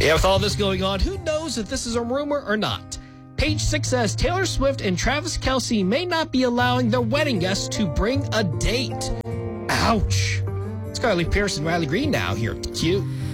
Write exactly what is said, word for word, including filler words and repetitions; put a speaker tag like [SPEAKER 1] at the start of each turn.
[SPEAKER 1] Yeah, with all this going on, who knows if this is a rumor or not? Page six says Taylor Swift and Travis Kelce may not be allowing their wedding guests to bring a date. Ouch. It's Carly Pearson, Riley Green now here at the Q.